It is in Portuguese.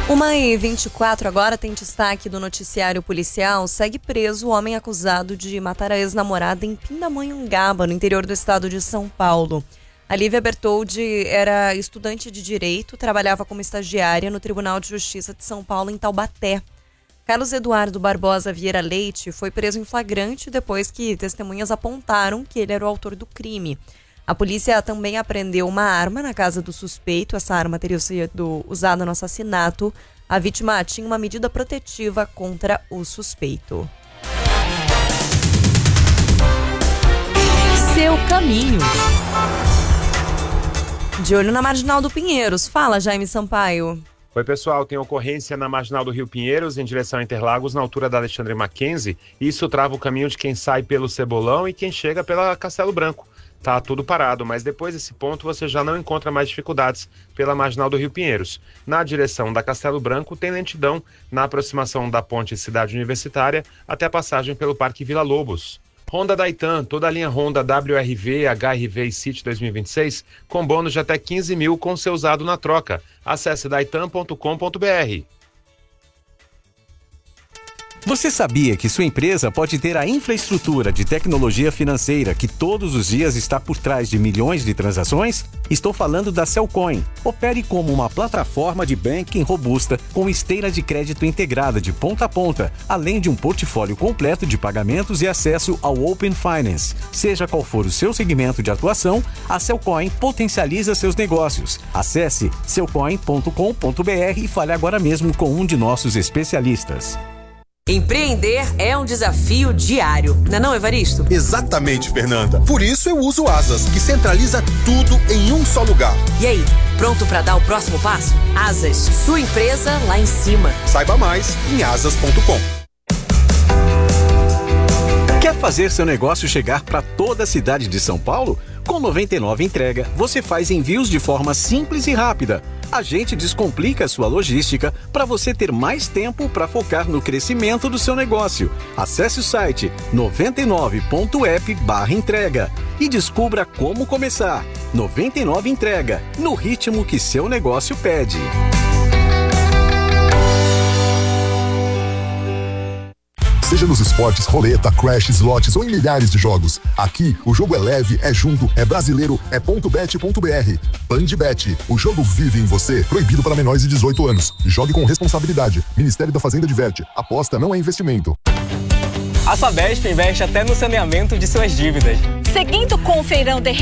1h24 agora tem destaque do noticiário policial. Segue preso o homem acusado de matar a ex-namorada em Pindamonhangaba, no interior do estado de São Paulo. A Lívia Bertoldi era estudante de Direito, trabalhava como estagiária no Tribunal de Justiça de São Paulo, em Taubaté. Carlos Eduardo Barbosa Vieira Leite foi preso em flagrante depois que testemunhas apontaram que ele era o autor do crime. A polícia também apreendeu uma arma na casa do suspeito. Essa arma teria sido usada no assassinato. A vítima tinha uma medida protetiva contra o suspeito. Seu caminho. De olho na Marginal do Pinheiros. Fala, Jaime Sampaio. Oi, pessoal. Tem ocorrência na Marginal do Rio Pinheiros, em direção a Interlagos, na altura da Alexandre Mackenzie. Isso trava o caminho de quem sai pelo Cebolão e quem chega pela Castelo Branco. Tá tudo parado, mas depois desse ponto você já não encontra mais dificuldades pela Marginal do Rio Pinheiros. Na direção da Castelo Branco tem lentidão na aproximação da ponte Cidade Universitária até a passagem pelo Parque Vila Lobos. Honda Daitan, toda a linha Honda WRV, HRV e City 2026 com bônus de até 15 mil com seu usado na troca. Acesse daitan.com.br. Você sabia que sua empresa pode ter a infraestrutura de tecnologia financeira que todos os dias está por trás de milhões de transações? Estou falando da Cellcoin. Opere como uma plataforma de banking robusta com esteira de crédito integrada de ponta a ponta, além de um portfólio completo de pagamentos e acesso ao Open Finance. Seja qual for o seu segmento de atuação, a Cellcoin potencializa seus negócios. Acesse cellcoin.com.br e fale agora mesmo com um de nossos especialistas. Empreender é um desafio diário, não é, Evaristo? Exatamente, Fernanda. Por isso eu uso o Asas, que centraliza tudo em um só lugar. E aí, pronto para dar o próximo passo? Asas, sua empresa lá em cima. Saiba mais em asas.com. Quer fazer seu negócio chegar para toda a cidade de São Paulo? Com 99 Entrega, você faz envios de forma simples e rápida. A gente descomplica a sua logística para você ter mais tempo para focar no crescimento do seu negócio. Acesse o site 99.app/entrega e descubra como começar. 99 Entrega, no ritmo que seu negócio pede. Seja nos esportes, roleta, crash, slots ou em milhares de jogos. Aqui, o jogo é leve, é junto, é brasileiro, é .bet.br. Bandbet, o jogo vive em você. Proibido para menores de 18 anos. Jogue com responsabilidade. Ministério da Fazenda diverte. Aposta não é investimento. A Sabesp investe até no saneamento de suas dívidas. Seguindo com o feirão de